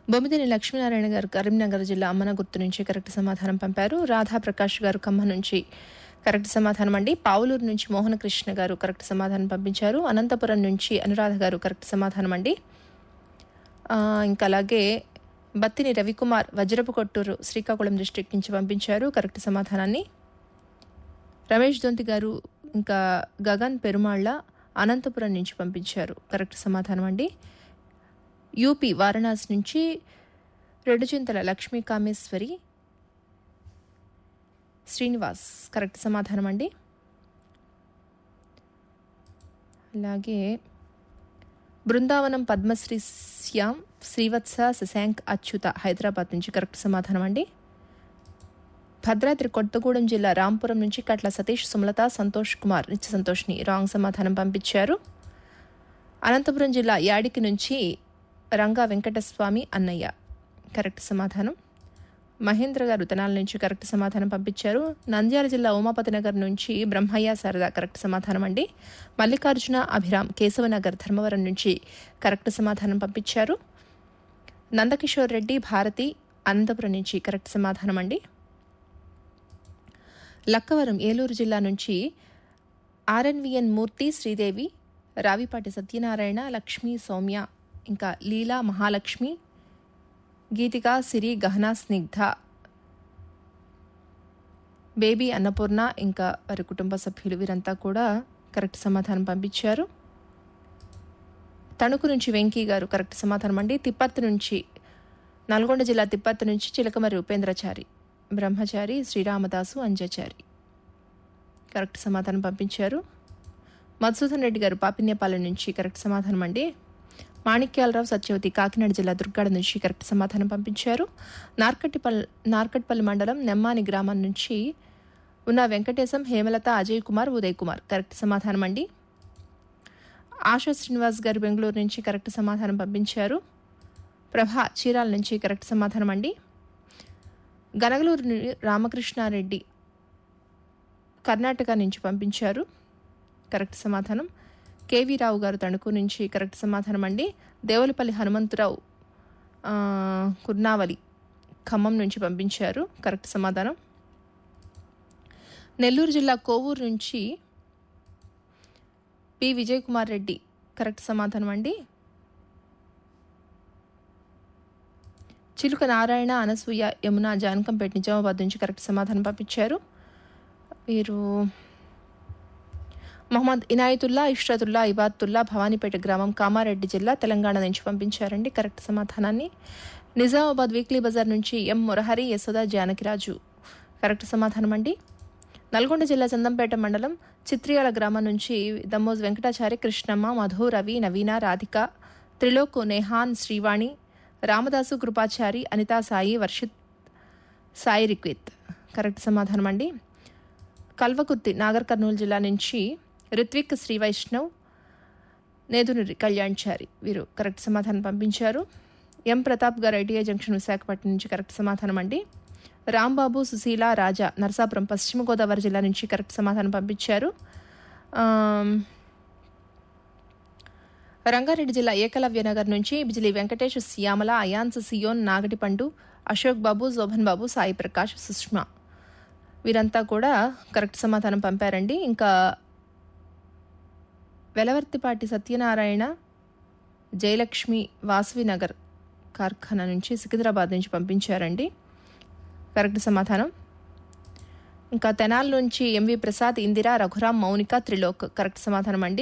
బొమ్మిదిని లక్ష్మీనారాయణ గారు కరీంనగర్ జిల్లా అమ్మనగుర్తు నుంచి కరెక్ట్ సమాధానం పంపారు. రాధాప్రకాష్ గారు ఖమ్మం నుంచి కరెక్ట్ సమాధానం అండి. పావులూరు నుంచి మోహనకృష్ణ గారు కరెక్ట్ సమాధానం పంపించారు. అనంతపురం నుంచి అనురాధ గారు కరెక్ట్ సమాధానం అండి. ఇంకా అలాగే బత్తిని రవికుమార్ వజ్రపు కొట్టూరు శ్రీకాకుళం డిస్ట్రిక్ట్ నుంచి పంపించారు కరెక్ట్ సమాధానాన్ని. రమేష్ దొంతి గారు ఇంకా గగన్ పెరుమాళ్ల అనంతపురం నుంచి పంపించారు కరెక్ట్ సమాధానం అండి. యూపీ వారణాసి నుంచి రెండుచింతల లక్ష్మీ కామేశ్వరి శ్రీనివాస్ కరెక్ట్ సమాధానం అండి. అలాగే బృందావనం పద్మశ్రీ శ్యామ్ శ్రీవత్స శశాంక్ అచ్యుత హైదరాబాద్ నుంచి కరెక్ట్ సమాధానం అండి. భద్రాద్రి కొత్తగూడెం జిల్లా రాంపురం నుంచి కట్ల సతీష్ సుమలత సంతోష్ కుమార్ నిత్య సంతోష్ని రాంగ్ సమాధానం పంపించారు. అనంతపురం జిల్లా యాడికి నుంచి రంగా వెంకటస్వామి అన్నయ్య కరెక్ట్ సమాధానం. మహేంద్ర గారు తెనాల నుంచి కరెక్ట్ సమాధానం పంపించారు. నంద్యాల జిల్లా ఉమాపతి నగర్ నుంచి బ్రహ్మయ్య శారద కరెక్ట్ సమాధానం అండి. మల్లికార్జున అభిరామ్ కేశవనగర్ ధర్మవరం నుంచి కరెక్ట్ సమాధానం పంపించారు. నందకిషోర్ రెడ్డి భారతి అనంతపురం నుంచి కరెక్ట్ సమాధానం అండి. లక్కవరం ఏలూరు జిల్లా నుంచి ఆర్ఎన్విఎన్ మూర్తి శ్రీదేవి రావిపాటి సత్యనారాయణ లక్ష్మీ సౌమ్య ఇంకా లీలా మహాలక్ష్మి గీతిక సిరి గహనా స్నిగ్ధ బేబీ అన్నపూర్ణ ఇంకా వారి కుటుంబ సభ్యులు వీరంతా కూడా కరెక్ట్ సమాధానం పంపించారు. తణుకు నుంచి వెంకీ గారు కరెక్ట్ సమాధానం అండి. తిప్పత్తు నుంచి నల్గొండ జిల్లా తిప్పత్తు నుంచి చిలకమరి ఉపేంద్రచారి బ్రహ్మచారి శ్రీరామదాసు అంజచారి కరెక్ట్ సమాధానం పంపించారు. మధుసూదన్ రెడ్డి గారు పాపిన్యపాలెం నుంచి కరెక్ట్ సమాధానం అండి. మాణిక్యాలరావు సత్యవతి కాకినాడ జిల్లా దుర్గాడ నుంచి కరెక్ట్ సమాధానం పంపించారు. నార్కట్పల్లి మండలం నెమ్మాని గ్రామం నుంచి ఉన్న వెంకటేశం హేమలత అజయ్ కుమార్ ఉదయ్ కుమార్ కరెక్ట్ సమాధానం అండి. ఆశా శ్రీనివాస్ గారు బెంగళూరు నుంచి కరెక్ట్ సమాధానం పంపించారు. ప్రభా చీరాల నుంచి కరెక్ట్ సమాధానం అండి. గనగలూరు రామకృష్ణారెడ్డి కర్ణాటక నుంచి పంపించారు కరెక్ట్ సమాధానం. కేవీ రావు గారు తణుకు నుంచి కరెక్ట్ సమాధానం అండి. దేవులపల్లి హనుమంతరావు కుర్నావలి ఖమ్మం నుంచి పంపించారు కరెక్ట్ సమాధానం. నెల్లూరు జిల్లా కోవూరు నుంచి పి విజయ్ కుమార్ రెడ్డి కరెక్ట్ సమాధానం అండి. చిలుక నారాయణ అనసూయ యమున జానకంపేట నిజామాబాద్ నుంచి కరెక్ట్ సమాధానం పంపించారు. వీరు మహమ్మద్ ఇనాయతుల్లా ఇష్రతుల్లా ఇబాతుల్లా భవానీపేట గ్రామం కామారెడ్డి జిల్లా తెలంగాణ నుంచి పంపించారండి కరెక్ట్ సమాధానాన్ని. నిజామాబాద్ వీక్లీ బజార్ నుంచి ఎం మురహరి యశోద జానకిరాజు కరెక్ట్ సమాధానం అండి. నల్గొండ జిల్లా చందంపేట మండలం చిత్రియాల గ్రామం నుంచి దమ్మోజ్ వెంకటాచారి కృష్ణమ్మ మధు రవి నవీన రాధిక త్రిలోక్ నేహాన్ శ్రీవాణి రామదాసు కృపాచారి అనితా సాయి వర్షిత్ సాయి రిక్విత్ కరెక్ట్ సమాధానం అండి. కల్వకుర్తి నాగర్ కర్నూలు జిల్లా నుంచి రిత్విక్ శ్రీ వైష్ణవ్ నేదునూరి కళ్యాణ్చారి వీరు కరెక్ట్ సమాధానం పంపించారు. ఎం ప్రతాప్ గారు ఐటీఐ జంక్షన్ విశాఖపట్నం నుంచి కరెక్ట్ సమాధానం అండి. రాంబాబు సుశీల రాజా నరసాపురం పశ్చిమ గోదావరి జిల్లా నుంచి కరెక్ట్ సమాధానం పంపించారు. రంగారెడ్డి జిల్లా ఏకలవ్య నగర్ నుంచి బిజిలీ వెంకటేష్ శ్యామల అయాన్స్ సియోన్ నాగటిపండు అశోక్ బాబు శోభన్ బాబు సాయి ప్రకాష్ సుష్మా వీరంతా కూడా కరెక్ట్ సమాధానం పంపారండి. ఇంకా వెలవర్తిపాటి సత్యనారాయణ జయలక్ష్మి వాసవి నగర్ కార్ఖానా నుంచి సికింద్రాబాద్ నుంచి పంపించారండి కరెక్ట్ సమాధానం. ఇంకా తెనాల్ నుంచి ఎంవి ప్రసాద్ ఇందిరా రఘురాం మౌనిక త్రిలోక్ కరెక్ట్ సమాధానం అండి.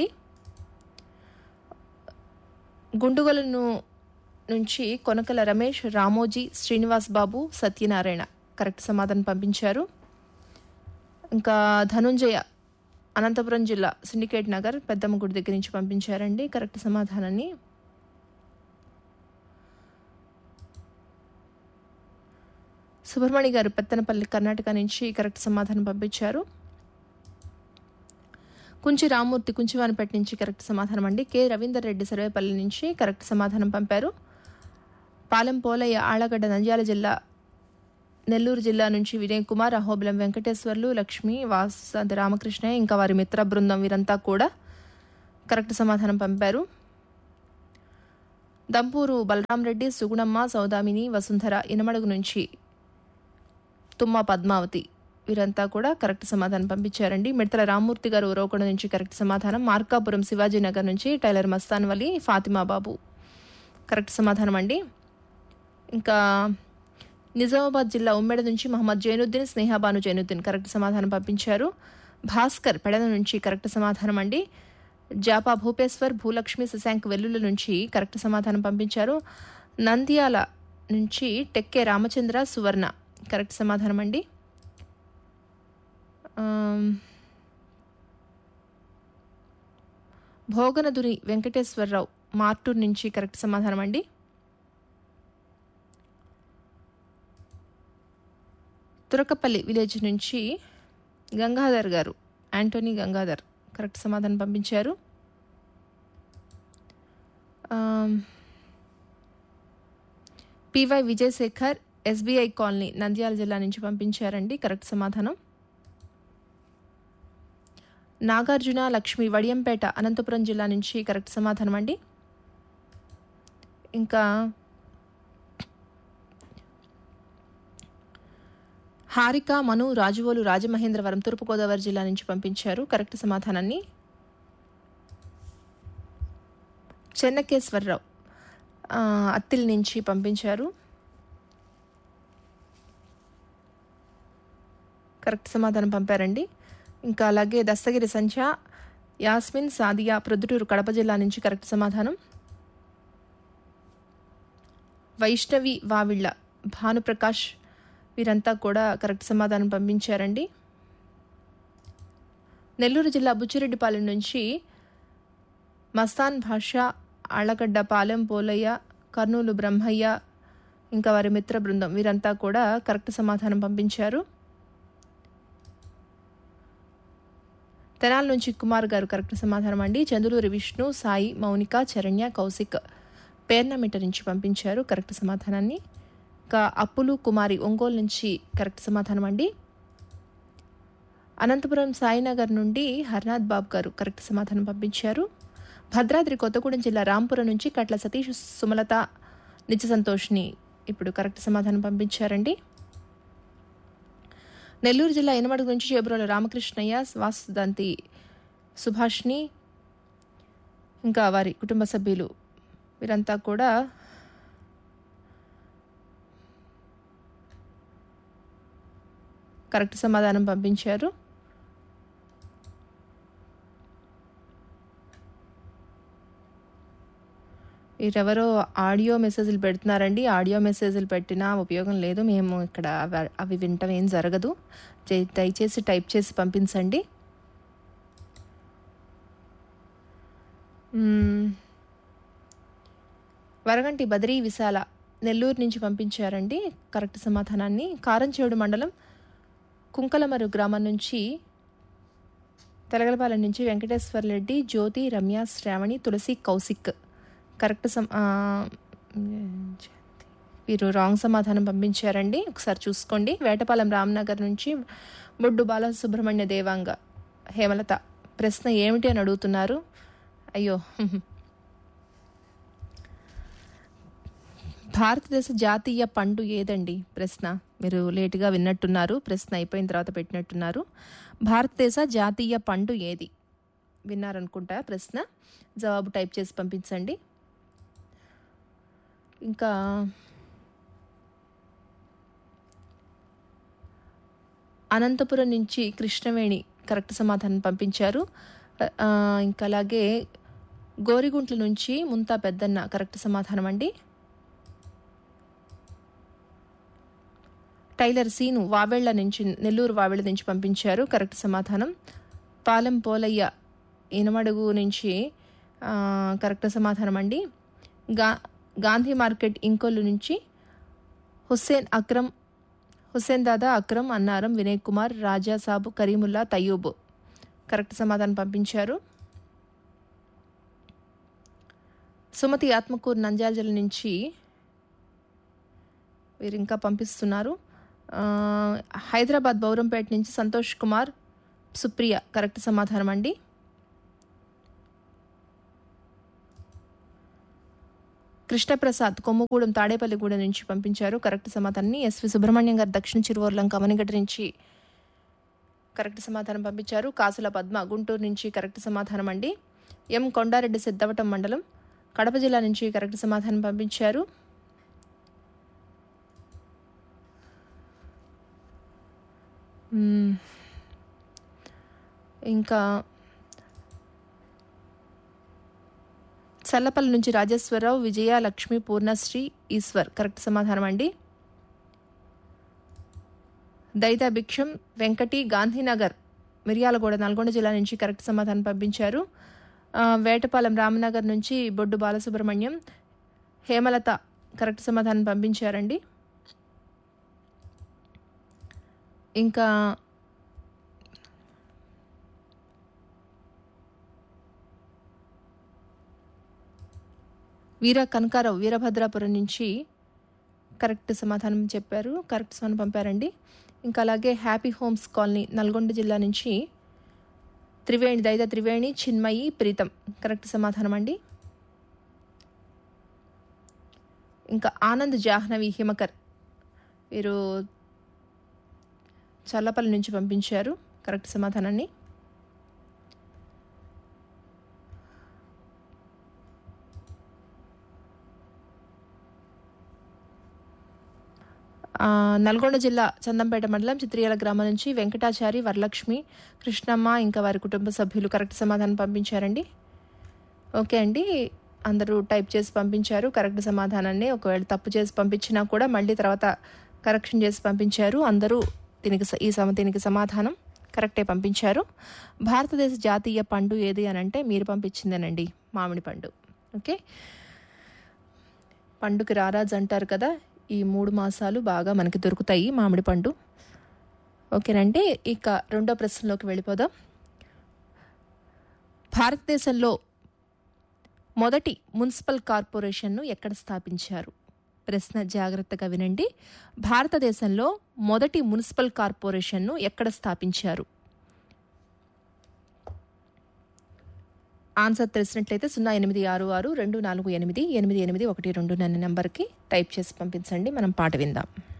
గుండుగలను నుంచి కొనకల రమేష్ రామోజీ శ్రీనివాస్ బాబు సత్యనారాయణ కరెక్ట్ సమాధానం పంపించారు. ఇంకా ధనుంజయ అనంతపురం జిల్లా సిండికేట్ నగర్ పెద్దమ్మ గుడి దగ్గర నుంచి పంపించారండి కరెక్ట్ సమాధానాన్ని. సుబ్రహ్మణ్య గారు పెత్తనపల్లి కర్ణాటక నుంచి కరెక్ట్ సమాధానం పంపించారు. కుంచి రామ్మూర్తి కుంచివానిపేట నుంచి కరెక్ట్ సమాధానం అండి. కె రవీందర్ రెడ్డి సర్వేపల్లి నుంచి కరెక్ట్ సమాధానం పంపారు. పాలెం పోలయ్య ఆళ్లగడ్డ నంద్యాల జిల్లా నెల్లూరు జిల్లా నుంచి వినయ్ కుమార్ అహోబిలం వెంకటేశ్వర్లు లక్ష్మి వాసంత రామకృష్ణ ఇంకా వారి మిత్ర బృందం వీరంతా కూడా కరెక్ట్ సమాధానం పంపారు. దంపూరు బలరాం రెడ్డి, సుగుణమ్మ, సౌదామిని, వసుంధర ఇనమడుగు నుంచి తుమ్మ పద్మావతి వీరంతా కూడా కరెక్ట్ సమాధానం పంపించారండి. మిడతల రామ్మూర్తి గారు ఉరవకొండ నుంచి కరెక్ట్ సమాధానం. మార్కాపురం శివాజీనగర్ నుంచి టైలర్ మస్తాన్ వలి, ఫాతిమా బాబు కరెక్ట్ సమాధానం అండి. ఇంకా నిజామాబాద్ జిల్లా ఉమ్మెడ నుంచి మహమ్మద్ జైనుద్దీన్, స్నేహాబాను జైనుద్దీన్ కరెక్ట్ సమాధానం పంపించారు. భాస్కర్ పెడన నుంచి కరెక్ట్ సమాధానం అండి. జాపా భూపేశ్వర్, భూలక్ష్మి, శశాంక్ వెల్లుల నుంచి కరెక్ట్ సమాధానం పంపించారు. నంద్యాల నుంచి టెక్కే రామచంద్ర, సువర్ణ కరెక్ట్ సమాధానం అండి. భోగనదుని వెంకటేశ్వరరావు మార్టూర్ నుంచి కరెక్ట్ సమాధానం అండి. తురకపల్లి విలేజ్ నుంచి గంగాధర్ గారు, యాంటోనీ గంగాధర్ కరెక్ట్ సమాధానం పంపించారు. PY Vijayasekhar, SBI colony Nandyal జిల్లా నుంచి పంపించారండి కరెక్ట్ సమాధానం. నాగార్జున లక్ష్మి వడియంపేట అనంతపురం జిల్లా నుంచి కరెక్ట్ సమాధానం అండి. ఇంకా హారిక, మను, రాజువోలు రాజమహేంద్రవరం తూర్పుగోదావరి జిల్లా నుంచి పంపించారు కరెక్ట్ సమాధానాన్ని. చెన్నకేశ్వరరావు అత్తిల్ నుంచి పంపించారు కరెక్ట్ సమాధానం పంపారండి. ఇంకా అలాగే దస్తగిరి సంధ్య, యాస్మిన్, సాదియా ప్రొద్దుటూరు కడప జిల్లా నుంచి కరెక్ట్ సమాధానం. వైష్ణవి వావిళ్ళ, భానుప్రకాష్ వీరంతా కూడా కరెక్ట్ సమాధానం పంపించారండి. నెల్లూరు జిల్లా బుచ్చిరెడ్డిపాలెం నుంచి మస్తాన్ భాషా, ఆళ్లగడ్డ పాలెం పోలయ్య, కర్నూలు బ్రహ్మయ్య ఇంకా వారి మిత్ర బృందం వీరంతా కూడా కరెక్ట్ సమాధానం పంపించారు. తెనాల నుంచి కుమార్ గారు కరెక్ట్ సమాధానం అండి. చందులూరి విష్ణు, సాయి, మౌనిక, చరణ్య, కౌశిక్ పేర్నమిట నుంచి పంపించారు కరెక్ట్ సమాధానాన్ని. ఇంకా అప్పులు కుమారి ఒంగోలు నుంచి కరెక్ట్ సమాధానం అండి. అనంతపురం సాయినగర్ నుండి హర్నాథ్ బాబు గారు కరెక్ట్ సమాధానం పంపించారు. భద్రాద్రి కొత్తగూడెం జిల్లా రాంపురం నుంచి కట్ల సతీష్, సుమలత, నిత్య సంతోష్ని ఇప్పుడు కరెక్ట్ సమాధానం పంపించారండి. నెల్లూరు జిల్లా ఇనమడుగు నుంచి చేబ్రోల రామకృష్ణయ్య, వాసుదంతి సుభాష్ని ఇంకా వారి కుటుంబ సభ్యులు వీరంతా కూడా కరెక్ట్ సమాధానం పంపించారు. వీరెవరో ఆడియో మెసేజ్లు పెడుతున్నారండి. ఆడియో మెసేజ్లు పెట్టినా ఉపయోగం లేదు. మేము ఇక్కడ అవి వింటం ఏం జరగదు. దయచేసి టైప్ చేసి పంపించండి. వరగంటి బద్రీ విశాల నెల్లూరు నుంచి పంపించారండి కరెక్ట్ సమాధానాన్ని. కారంచేడు మండలం కుంకలమరు గ్రామం నుంచి తెలగలపాలెం నుంచి వెంకటేశ్వర రెడ్డి, జ్యోతి, రమ్య, శ్రావణి, తులసి, కౌశిక్ కరెక్ట్ వీరు రాంగ్ సమాధానం పంపించారండి. ఒకసారి చూసుకోండి. వేటపాలెం రామ్నగర్ నుంచి బొడ్డు బాలసుబ్రహ్మణ్య దేవాంగ, హేమలత ప్రశ్న ఏమిటి అని అడుగుతున్నారు. అయ్యో, భారతదేశ జాతీయ పండు ఏదండి? ప్రశ్న మీరు లేటుగా విన్నట్టున్నారు. ప్రశ్న అయిపోయిన తర్వాత పెట్టినట్టున్నారు. భారతదేశ జాతీయ పండు ఏది? విన్నారనుకుంటా. ప్రశ్న జవాబు టైప్ చేసి పంపించండి. ఇంకా అనంతపురం నుంచి కృష్ణవేణి కరెక్ట్ సమాధానం పంపించారు. ఇంకా అలాగే గోరిగుంట్ల నుంచి ముంతా పెద్దన్న కరెక్ట్ సమాధానం అండి. టైలర్ సీను వావెళ్ల నుంచి, నెల్లూరు వావెళ్ల నుంచి పంపించారు కరెక్ట్ సమాధానం. పాలెం పోలయ్య ఇనమడుగు నుంచి కరెక్ట్ సమాధానం అండి. గాంధీ మార్కెట్ ఇంకొల్లు నుంచి హుస్సేన్ దాదా, అక్రమ్, అన్నారం, వినయ్ కుమార్, రాజా సాబు, కరీముల్లా, తయ్యూబ్ కరెక్ట్ సమాధానం పంపించారు. సుమతి ఆత్మకూరు నంద్యాల జిల్లా నుంచి వీరు ఇంకా పంపిస్తున్నారు. హైదరాబాద్ బౌరంపేట నుంచి సంతోష్ కుమార్, సుప్రియ కరెక్ట్ సమాధానం అండి. కృష్ణప్రసాద్ కొమ్ముగూడెం తాడేపల్లిగూడెం నుంచి పంపించారు కరెక్ట్ సమాధానాన్ని. ఎస్వి సుబ్రహ్మణ్యం గారు దక్షిణ చిరువర్లం కమనిగడ్డ నుంచి కరెక్ట్ సమాధానం పంపించారు. కాసుల పద్మ గుంటూరు నుంచి కరెక్ట్ సమాధానం అండి. ఎం కొండారెడ్డి సిద్ధవటం మండలం కడప జిల్లా నుంచి కరెక్ట్ సమాధానం పంపించారు. ఇంకా చల్లపల్లి నుంచి రాజేశ్వరరావు, విజయ, లక్ష్మి, పూర్ణశ్రీ, ఈశ్వర్ కరెక్ట్ సమాధానం అండి. దైతా భిక్షం వెంకటి గాంధీనగర్ మిర్యాలగూడ నల్గొండ జిల్లా నుంచి కరెక్ట్ సమాధానం పంపించారు. వేటపాలెం రామనగర్ నుంచి బొడ్డు బాలసుబ్రహ్మణ్యం, హేమలత కరెక్ట్ సమాధానం పంపించారండి. ఇంకా వీర కనకారావు వీరభద్రాపురం నుంచి కరెక్ట్ సమాధానం చెప్పారు, కరెక్ట్ సమాధానం పంపారండి. ఇంకా అలాగే హ్యాపీ హోమ్స్ కాలనీ నల్గొండ జిల్లా నుంచి త్రివేణి దైత త్రివేణి, చిన్మయి, ప్రీతం కరెక్ట్ సమాధానం అండి. ఇంకా ఆనంద్ జాహ్నవి హిమకర్ వీరు చల్లపల్లి నుంచి పంపించారు కరెక్ట్ సమాధానాన్ని. నల్గొండ జిల్లా చందంపేట మండలం చిత్రియాల గ్రామం నుంచి వెంకటాచారి, వరలక్ష్మి, కృష్ణమ్మ ఇంకా వారి కుటుంబ సభ్యులు కరెక్ట్ సమాధానం పంపించారండి. ఓకే అండి, అందరూ టైప్ చేసి పంపించారు కరెక్ట్ సమాధానాన్ని. ఒకవేళ తప్పు చేసి పంపించినా కూడా మళ్ళీ తర్వాత కరెక్షన్ చేసి పంపించారు. అందరూ దీనికి సమాధానం కరెక్టే పంపించారు. భారతదేశ జాతీయ పండు ఏది అని అంటే మీరు పంపించిందేనండి, మామిడి పండు. ఓకే, పండుకి రారాజు అంటారు కదా, ఈ 3 మాసాలు బాగా మనకి దొరుకుతాయి మామిడి పండు. ఓకేనండి, ఇక రెండో ప్రశ్నలోకి వెళ్ళిపోదాం. భారతదేశంలో మొదటి మున్సిపల్ కార్పొరేషన్ను ఎక్కడ స్థాపించారు? ప్రశ్న జాగ్రత్తగా వినండి. భారతదేశంలో మొదటి మున్సిపల్ కార్పొరేషన్ను ఎక్కడ స్థాపించారు? ఆన్సర్ తెలిసినట్లయితే 086624888812 అనే నెంబర్కి టైప్ చేసి పంపించండి. మనం పాట విందాం.